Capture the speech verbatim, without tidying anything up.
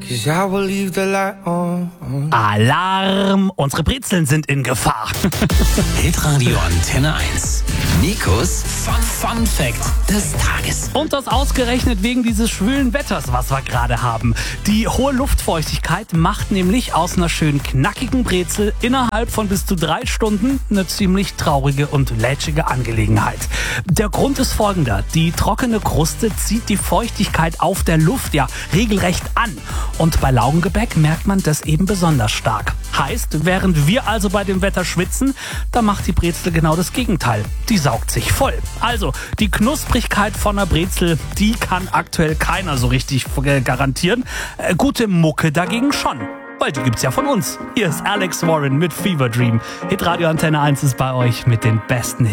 'cause I will leave the light on. Alarm! Unsere Brezeln sind in Gefahr. Hitradio Antenne eins. Nikos Fun Fact des Tages. Und das ausgerechnet wegen dieses schwülen Wetters, was wir gerade haben. Die hohe Luftfeuchtigkeit macht nämlich aus einer schön knackigen Brezel innerhalb von bis zu drei Stunden eine ziemlich traurige und lätschige Angelegenheit. Der Grund ist folgender. Die trockene Kruste zieht die Feuchtigkeit auf der Luft ja regelrecht an. Und bei Laugengebäck merkt man das eben besonders stark. Heißt, während wir also bei dem Wetter schwitzen, da macht die Brezel genau das Gegenteil. Die saugt sich voll. Also, die Knusprigkeit von einer Brezel, die kann aktuell keiner so richtig garantieren. Äh, gute Mucke dagegen schon. Weil die gibt's ja von uns. Hier ist Alex Warren mit Fever Dream. Hitradio Antenne eins ist bei euch mit den besten Hits.